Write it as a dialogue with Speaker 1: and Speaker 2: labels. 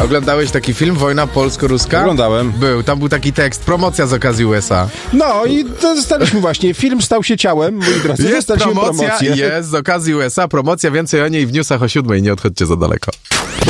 Speaker 1: Oglądałeś taki film Wojna polsko-ruska?
Speaker 2: Oglądałem.
Speaker 1: Tam był taki tekst, promocja z okazji USA.
Speaker 2: No i dostaliśmy właśnie, film stał się ciałem, moi drodzy.
Speaker 1: Jest
Speaker 2: Dostaliśmy
Speaker 1: promocja,
Speaker 2: promocję.
Speaker 1: jest z okazji USA, promocja, więcej o niej w newsach o 7:00, nie odchodźcie za daleko.